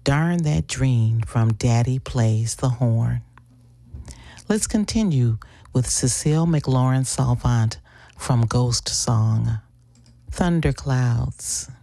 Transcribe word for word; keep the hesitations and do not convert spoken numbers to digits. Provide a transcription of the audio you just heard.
Darn That Dream from Daddy Plays the Horn. Let's continue with Cecile McLaurin Salvant from Ghost Song, Thunder Clouds.